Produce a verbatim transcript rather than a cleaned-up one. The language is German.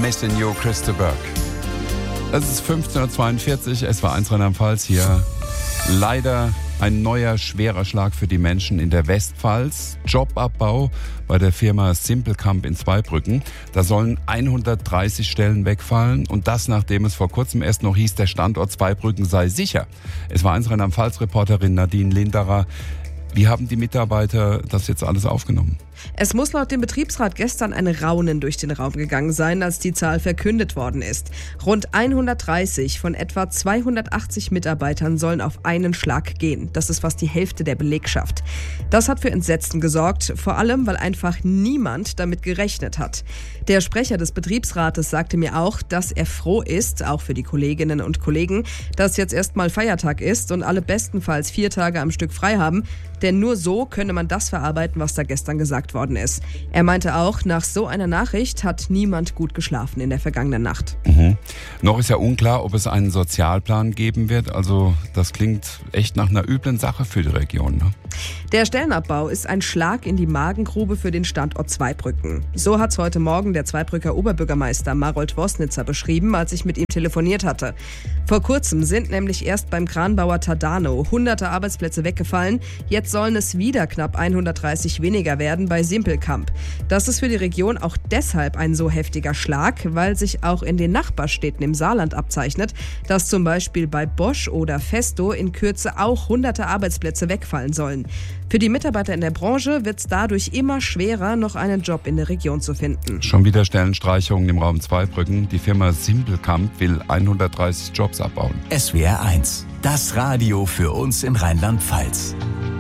Missing You, Chris de Burgh. Es ist fünfzehn Uhr zweiundvierzig, es war eins Rheinland-Pfalz hier. Leider ein neuer, schwerer Schlag für die Menschen in der Westpfalz. Jobabbau bei der Firma Simpelkamp in Zweibrücken. Da sollen hundertdreißig Stellen wegfallen. Und das, nachdem es vor kurzem erst noch hieß, der Standort Zweibrücken sei sicher. Es war eins Rheinland-Pfalz-Reporterin Nadine Linderer. Wie haben die Mitarbeiter das jetzt alles aufgenommen? Es muss laut dem Betriebsrat gestern ein Raunen durch den Raum gegangen sein, als die Zahl verkündet worden ist. Rund hundertdreißig von etwa zweihundertachtzig Mitarbeitern sollen auf einen Schlag gehen. Das ist fast die Hälfte der Belegschaft. Das hat für Entsetzen gesorgt, vor allem, weil einfach niemand damit gerechnet hat. Der Sprecher des Betriebsrates sagte mir auch, dass er froh ist, auch für die Kolleginnen und Kollegen, dass jetzt erstmal Feiertag ist und alle bestenfalls vier Tage am Stück frei haben. Denn nur so könne man das verarbeiten, was da gestern gesagt worden ist. Er meinte auch, nach so einer Nachricht hat niemand gut geschlafen in der vergangenen Nacht. Mhm. Noch ist ja unklar, ob es einen Sozialplan geben wird. Also das klingt echt nach einer üblen Sache für die Region, ne? Der Stellenabbau ist ein Schlag in die Magengrube für den Standort Zweibrücken. So hat es heute Morgen der Zweibrücker Oberbürgermeister Marold Wosnitzer beschrieben, als ich mit ihm telefoniert hatte. Vor kurzem sind nämlich erst beim Kranbauer Tadano hunderte Arbeitsplätze weggefallen. Jetzt sollen es wieder knapp hundertdreißig weniger werden bei Simpelkamp. Das ist für die Region auch deshalb ein so heftiger Schlag, weil sich auch in den Nachbarstädten im Saarland abzeichnet, dass zum Beispiel bei Bosch oder Festo in Kürze auch hunderte Arbeitsplätze wegfallen sollen. Für die Mitarbeiter in der Branche wird es dadurch immer schwerer, noch einen Job in der Region zu finden. Schon wieder Stellenstreichungen im Raum Zweibrücken. Die Firma Simpelkamp will hundertdreißig Jobs abbauen. S W R eins, das Radio für uns in Rheinland-Pfalz.